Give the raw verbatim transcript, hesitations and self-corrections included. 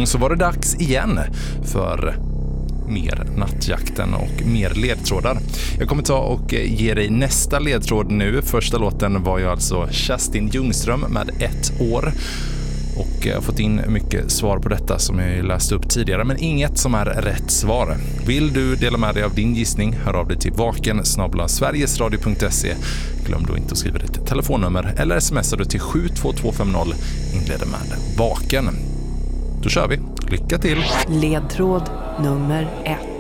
mm, så var det dags igen för mer Nattjakten och mer ledtrådar. Jag kommer ta och ge dig nästa ledtråd nu. Första låten var ju alltså Kerstin Ljungström med Ett år. Och jag har fått in mycket svar på detta som jag läste upp tidigare, men inget som är rätt svar. Vill du dela med dig av din gissning, hör av dig till vaken snabel-a sverigesradio punkt se. Glöm då inte att skriva ditt telefonnummer eller smsar du till sju två två fem noll, inleder med vaken. Då kör vi. Lycka till! Ledtråd nummer ett.